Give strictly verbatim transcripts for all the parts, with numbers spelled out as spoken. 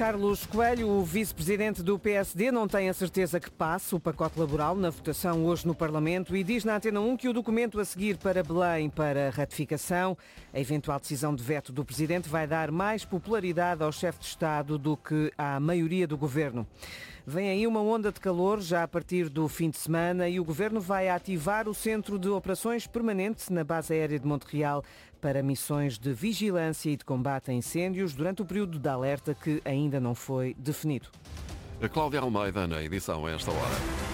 Carlos Coelho, o vice-presidente do P S D, não tem a certeza que passe o pacote laboral na votação hoje no Parlamento e diz na Antena um que o documento a seguir para Belém para ratificação, a eventual decisão de veto do presidente, vai dar mais popularidade ao chefe de Estado do que à maioria do governo. Vem aí uma onda de calor já a partir do fim de semana e o governo vai ativar o Centro de Operações Permanente na Base Aérea de Montreal para missões de vigilância e de combate a incêndios durante o período de alerta que ainda não foi definido. A Cláudia Almeida na edição a esta hora.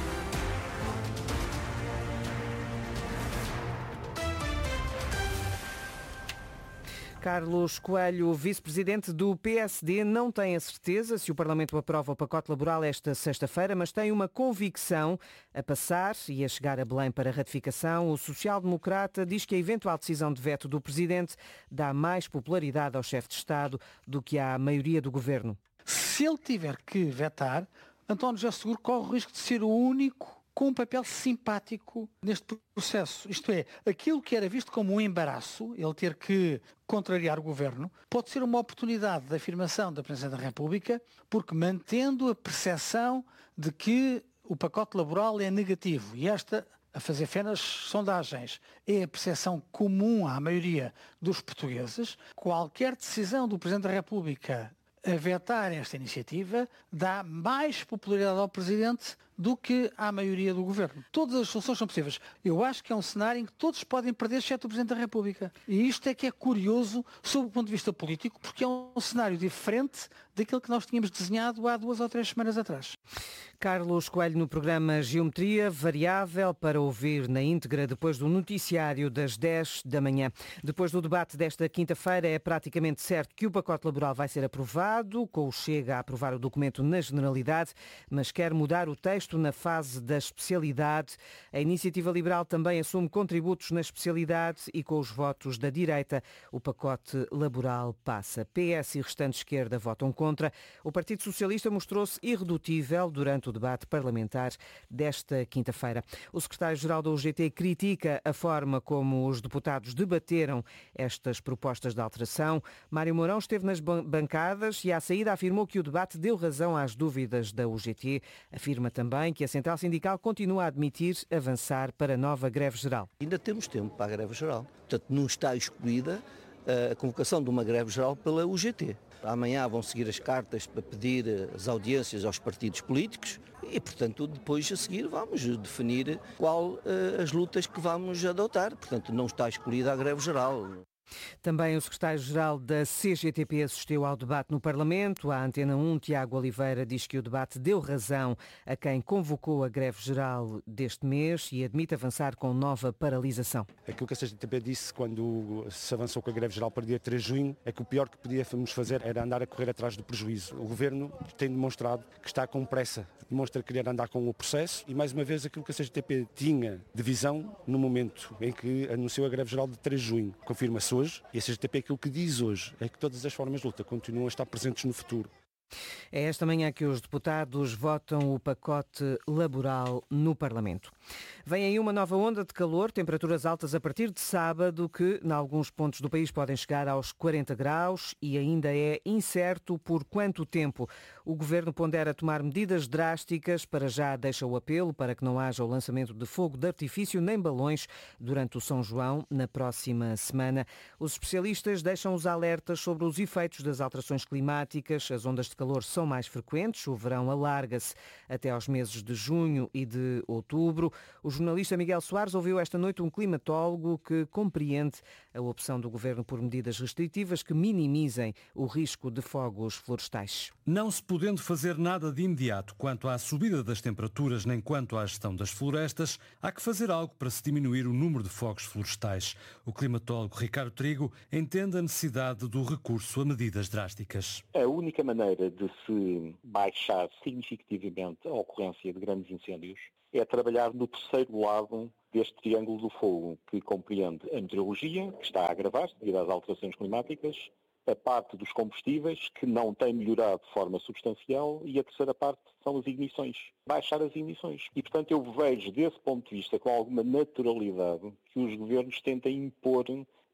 Carlos Coelho, vice-presidente do P S D, não tem a certeza se o Parlamento aprova o pacote laboral esta sexta-feira, mas tem uma convicção a passar e a chegar a Belém para ratificação. O social-democrata diz que a eventual decisão de veto do presidente dá mais popularidade ao chefe de Estado do que à maioria do governo. Se ele tiver que vetar, António José Seguro corre o risco de ser o único com um papel simpático neste processo. Isto é, aquilo que era visto como um embaraço, ele ter que contrariar o governo, pode ser uma oportunidade de afirmação da Presidência da República, porque mantendo a percepção de que o pacote laboral é negativo, e esta, a fazer fé nas sondagens, é a percepção comum à maioria dos portugueses, qualquer decisão do Presidente da República a vetar esta iniciativa dá mais popularidade ao Presidente do que à maioria do Governo. Todas as soluções são possíveis. Eu acho que é um cenário em que todos podem perder, exceto o Presidente da República. E isto é que é curioso sob o ponto de vista político, porque é um cenário diferente daquilo que nós tínhamos desenhado há duas ou três semanas atrás. Carlos Coelho no programa Geometria Variável, para ouvir na íntegra depois do noticiário das dez da manhã. Depois do debate desta quinta-feira, é praticamente certo que o pacote laboral vai ser aprovado, com o Chega a aprovar o documento na generalidade, mas quer mudar o texto na fase da especialidade. A Iniciativa Liberal também assume contributos na especialidade e com os votos da direita o pacote laboral passa. P S e restante esquerda votam contra. O Partido Socialista mostrou-se irredutível durante o debate parlamentar desta quinta-feira. O secretário-geral da U G T critica a forma como os deputados debateram estas propostas de alteração. Mário Mourão esteve nas bancadas e à saída afirmou que o debate deu razão às dúvidas da U G T. Afirma também que a Central Sindical continua a admitir avançar para nova greve geral. Ainda temos tempo para a greve geral. Portanto, não está excluída a convocação de uma greve geral pela U G T. Amanhã vão seguir as cartas para pedir as audiências aos partidos políticos e, portanto, depois a seguir vamos definir qual uh, as lutas que vamos adotar. Portanto, não está excluída a greve geral. Também o secretário-geral da C G T P assistiu ao debate no Parlamento. A Antena um, Tiago Oliveira, diz que o debate deu razão a quem convocou a greve geral deste mês e admite avançar com nova paralisação. Aquilo que a C G T P disse quando se avançou com a greve geral para dia três de junho é que o pior que podíamos fazer era andar a correr atrás do prejuízo. O Governo tem demonstrado que está com pressa, demonstra querer andar com o processo e, mais uma vez, aquilo que a C G T P tinha de visão no momento em que anunciou a greve geral de três de junho. Confirma-se hoje, e a C G T P aquilo que diz hoje é que todas as formas de luta continuam a estar presentes no futuro. É esta manhã que os deputados votam o pacote laboral no Parlamento. Vem aí uma nova onda de calor, temperaturas altas a partir de sábado, que em alguns pontos do país podem chegar aos quarenta graus e ainda é incerto por quanto tempo. O Governo pondera tomar medidas drásticas, para já deixa o apelo para que não haja o lançamento de fogo de artifício nem balões durante o São João na próxima semana. Os especialistas deixam os alertas sobre os efeitos das alterações climáticas. As ondas de calor são mais frequentes, o verão alarga-se até aos meses de junho e de outubro. O jornalista Miguel Soares ouviu esta noite um climatólogo que compreende a opção do Governo por medidas restritivas que minimizem o risco de fogos florestais. Não se podendo fazer nada de imediato quanto à subida das temperaturas nem quanto à gestão das florestas, há que fazer algo para se diminuir o número de fogos florestais. O climatólogo Ricardo Trigo entende a necessidade do recurso a medidas drásticas. A única maneira de se baixar significativamente a ocorrência de grandes incêndios é trabalhar no terceiro lado deste triângulo do fogo, que compreende a meteorologia, que está a agravar-se devido às alterações climáticas, a parte dos combustíveis, que não tem melhorado de forma substancial, e a terceira parte são as ignições. Baixar as ignições. E, portanto, eu vejo, desse ponto de vista, com alguma naturalidade, que os governos tentem impor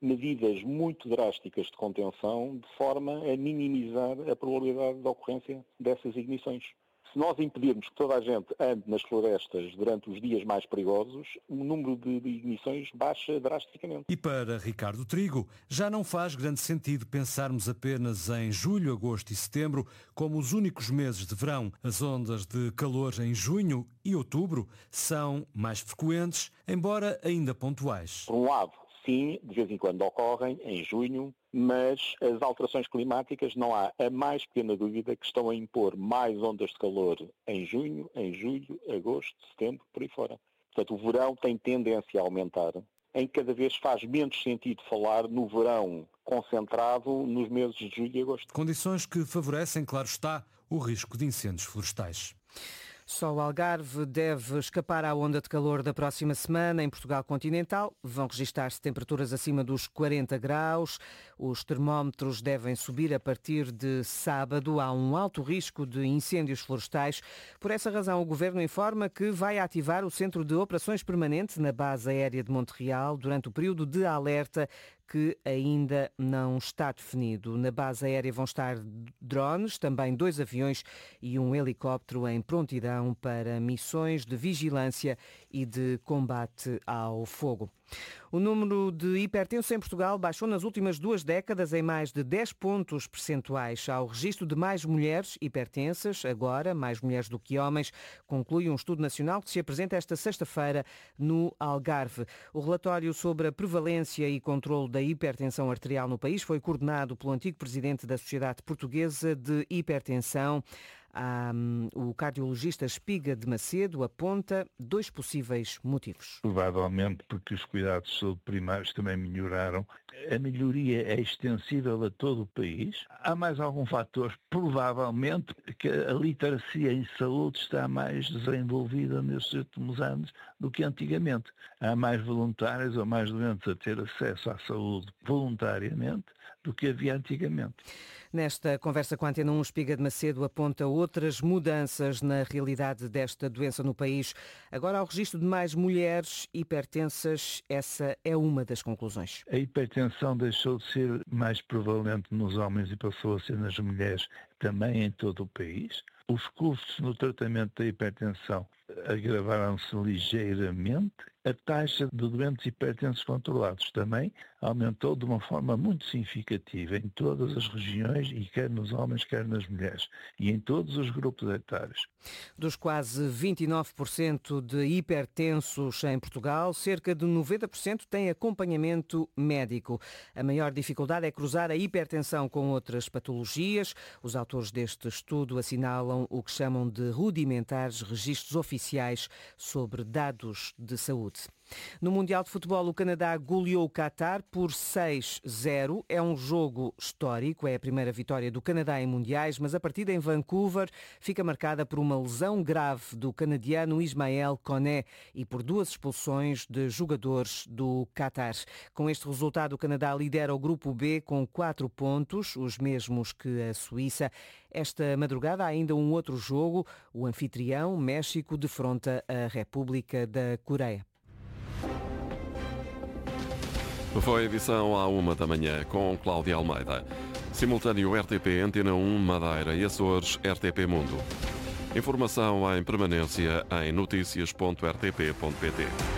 medidas muito drásticas de contenção de forma a minimizar a probabilidade de ocorrência dessas ignições. Se nós impedirmos que toda a gente ande nas florestas durante os dias mais perigosos, o número de ignições baixa drasticamente. E para Ricardo Trigo, já não faz grande sentido pensarmos apenas em julho, agosto e setembro como os únicos meses de verão. As ondas de calor em junho e outubro são mais frequentes, embora ainda pontuais. Por um lado, sim, de vez em quando ocorrem, em junho, mas as alterações climáticas não há a mais pequena dúvida que estão a impor mais ondas de calor em junho, em julho, agosto, setembro, por aí fora. Portanto, o verão tem tendência a aumentar. Em cada vez faz menos sentido falar no verão concentrado nos meses de julho e agosto. Condições que favorecem, claro está, o risco de incêndios florestais. Só o Algarve deve escapar à onda de calor da próxima semana. Em Portugal continental vão registrar-se temperaturas acima dos quarenta graus. Os termómetros devem subir a partir de sábado. Há um alto risco de incêndios florestais. Por essa razão, o Governo informa que vai ativar o Centro de Operações Permanente na Base Aérea de Montreal durante o período de alerta que ainda não está definido. Na base aérea vão estar drones, também dois aviões e um helicóptero em prontidão para missões de vigilância e de combate ao fogo. O número de hipertensos em Portugal baixou nas últimas duas décadas em mais de dez pontos percentuais. Há o registro de mais mulheres hipertensas, agora mais mulheres do que homens, conclui um estudo nacional que se apresenta esta sexta-feira no Algarve. O relatório sobre a prevalência e controle da hipertensão arterial no país foi coordenado pelo antigo presidente da Sociedade Portuguesa de Hipertensão. Um, o cardiologista Espiga de Macedo aponta dois possíveis motivos. Provavelmente porque os cuidados de saúde primários também melhoraram. A melhoria é extensível a todo o país. Há mais algum fator? Provavelmente que a literacia em saúde está mais desenvolvida nestes últimos anos do que antigamente. Há mais voluntários ou mais doentes a ter acesso à saúde voluntariamente do que havia antigamente. Nesta conversa com a Antena um, Espiga de Macedo aponta outras mudanças na realidade desta doença no país. Agora, ao registro de mais mulheres hipertensas, essa é uma das conclusões. A hipertensão deixou de ser mais prevalente nos homens e passou a ser nas mulheres, também em todo o país. Os custos no tratamento da hipertensão agravaram-se ligeiramente. A taxa de doentes hipertensos controlados também aumentou de uma forma muito significativa em todas as regiões, e quer nos homens, quer nas mulheres, e em todos os grupos etários. Dos quase vinte e nove por cento de hipertensos em Portugal, cerca de noventa por cento têm acompanhamento médico. A maior dificuldade é cruzar a hipertensão com outras patologias. Os autores deste estudo assinalam o que chamam de rudimentares registros oficiais sobre dados de saúde. No Mundial de Futebol, o Canadá goleou o Qatar por seis a zero. É um jogo histórico, é a primeira vitória do Canadá em mundiais, mas a partida em Vancouver fica marcada por uma lesão grave do canadiano Ismael Koné e por duas expulsões de jogadores do Qatar. Com este resultado, o Canadá lidera o grupo B com quatro pontos, os mesmos que a Suíça. Esta madrugada há ainda um outro jogo. O anfitrião, México, defronta a República da Coreia. Foi a edição à uma da manhã com Cláudia Almeida. Simultâneo R T P Antena um Madeira e Açores R T P Mundo. Informação em permanência em notícias ponto r t p ponto p t.